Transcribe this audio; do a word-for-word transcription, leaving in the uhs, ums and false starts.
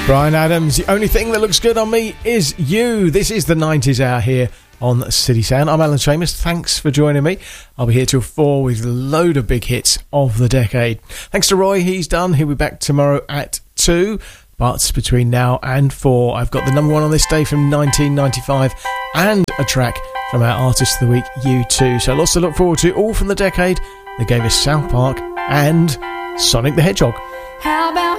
Bryan Adams, the only thing that looks good on me is you. This is the nineties hour here on City Sound. I'm Alan Seamus. Thanks for joining me. I'll be here till four with a load of big hits of the decade. Thanks to Roy, he's done. He'll be back tomorrow at two. But between now and four, I've got the number one on this day from nineteen ninety-five and a track from our Artist of the Week, U two. So lots to look forward to, all from the decade that gave us South Park and Sonic the Hedgehog. How about